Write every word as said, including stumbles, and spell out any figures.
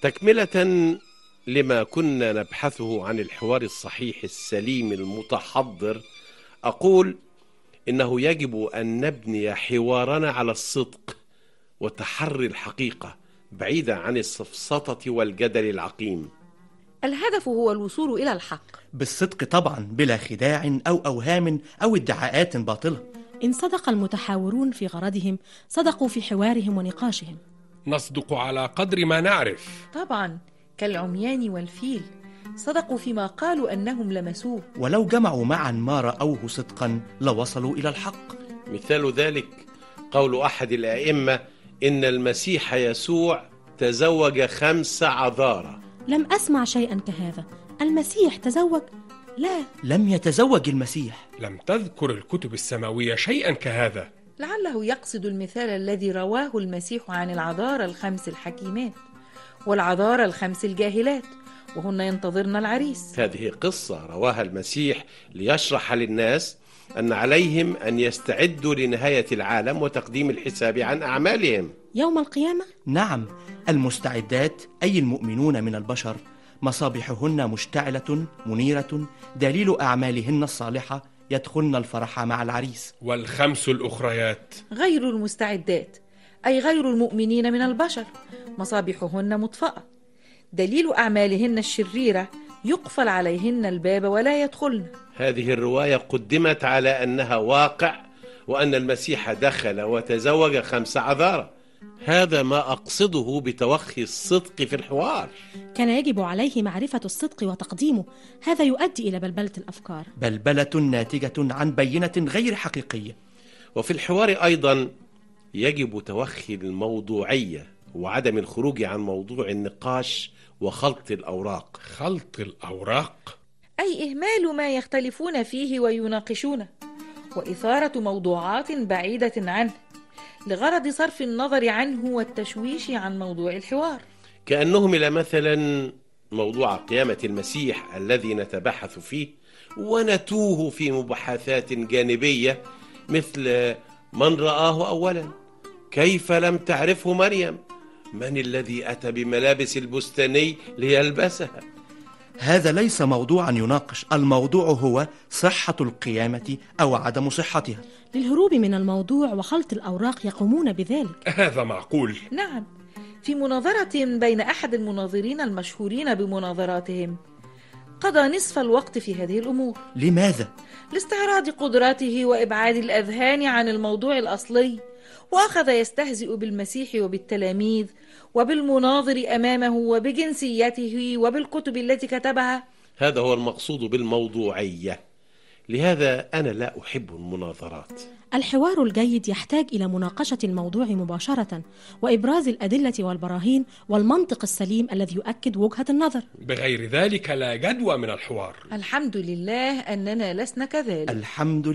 تكملة لما كنا نبحثه عن الحوار الصحيح السليم المتحضر، أقول إنه يجب أن نبني حوارنا على الصدق وتحري الحقيقة بعيدا عن السفسطة والجدل العقيم. الهدف هو الوصول إلى الحق بالصدق طبعا، بلا خداع أو أوهام أو ادعاءات باطلة. إن صدق المتحاورون في غرضهم صدقوا في حوارهم ونقاشهم. نصدق على قدر ما نعرف. طبعا، كالعميان والفيل صدقوا فيما قالوا أنهم لمسوه، ولو جمعوا معا ما رأوه صدقا لوصلوا إلى الحق. مثال ذلك قول أحد الأئمة إن المسيح يسوع تزوج خمس عذارى. لم أسمع شيئا كهذا. المسيح تزوج؟ لا، لم يتزوج المسيح. لم تذكر الكتب السماوية شيئا كهذا. لعله يقصد المثال الذي رواه المسيح عن العذارى الخمس الحكيمات والعذارى الخمس الجاهلات، وهن ينتظرن العريس. هذه قصة رواها المسيح ليشرح للناس أن عليهم أن يستعدوا لنهاية العالم وتقديم الحساب عن أعمالهم يوم القيامة. نعم، المستعدات أي المؤمنون من البشر مصابيحهن مشتعلة منيرة، دليل أعمالهن الصالحة يدخلن الفرح مع العريس. والخمس الأخريات غير المستعدات أي غير المؤمنين من البشر مصابيحهن مطفأة، دليل أعمالهن الشريرة يقفل عليهن الباب ولا يدخلن. هذه الرواية قدمت على أنها واقع، وأن المسيح دخل وتزوج خمس عذارى. هذا ما أقصده بتوخي الصدق في الحوار. كان يجب عليه معرفة الصدق وتقديمه، هذا يؤدي إلى بلبلة الأفكار، بلبلة ناتجة عن بينة غير حقيقية. وفي الحوار أيضا يجب توخي الموضوعية وعدم الخروج عن موضوع النقاش وخلط الأوراق. خلط الأوراق أي إهمال ما يختلفون فيه ويناقشونه، وإثارة موضوعات بعيدة عنه لغرض صرف النظر عنه والتشويش عن موضوع الحوار، كأنهم إلى مثلا موضوع قيامة المسيح الذي نتبحث فيه ونتوه في مباحثات جانبية مثل من رآه أولا، كيف لم تعرفه مريم، من الذي أتى بملابس البستاني ليلبسها. هذا ليس موضوعا يناقش، الموضوع هو صحة القيامة أو عدم صحتها. للهروب من الموضوع وخلط الأوراق يقومون بذلك. هذا معقول. نعم، في مناظرة بين أحد المناظرين المشهورين بمناظراتهم قضى نصف الوقت في هذه الأمور. لماذا؟ لاستعراض قدراته وإبعاد الأذهان عن الموضوع الأصلي، وأخذ يستهزئ بالمسيح وبالتلاميذ وبالمناظر أمامه وبجنسيته وبالكتب التي كتبها. هذا هو المقصود بالموضوعية. لهذا أنا لا أحب المناظرات. الحوار الجيد يحتاج إلى مناقشة الموضوع مباشرة وإبراز الأدلة والبراهين والمنطق السليم الذي يؤكد وجهة النظر. بغير ذلك لا جدوى من الحوار. الحمد لله أننا لسنا كذلك. الحمد